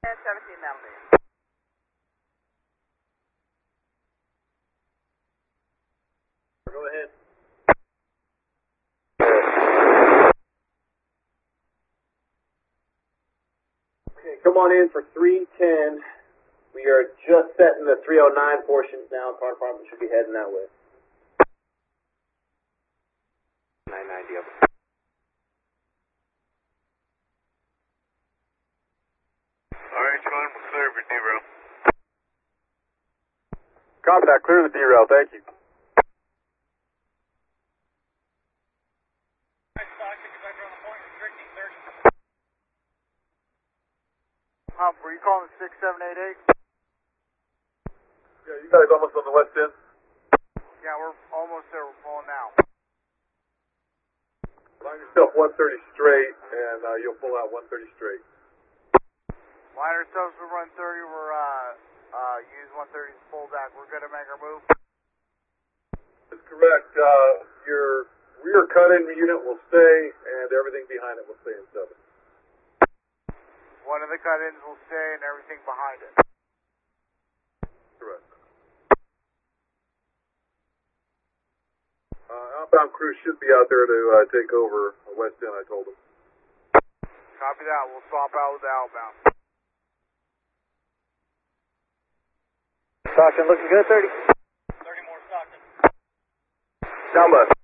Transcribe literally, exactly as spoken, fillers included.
seventeen, that'll be. Go ahead. Okay, come on in for three ten. We are just setting the three oh nine portions now. Car department should be heading that way. nine ninety up. Orange one, we're clear for derail. Copy that. Clear the derail. Thank you. Hump, were you calling six seven eight eight? Yeah, you guys almost on the west end? Yeah, we're almost there. We're pulling now. Line yourself one thirty straight, and uh, you'll pull out one thirty straight. Line ourselves for run thirty. We're, uh, uh, use one thirty to pull back. We're good to make our move. That's correct. Uh, your rear cut-in unit will stay, and everything behind it will stay in seven. One of the cut-ins will stay and everything behind it. Correct. Uh, outbound crew should be out there to uh, take over west end, I told them. Copy that. We'll swap out with the outbound. Stockton looking good, thirty. thirty more Stockton. Down left.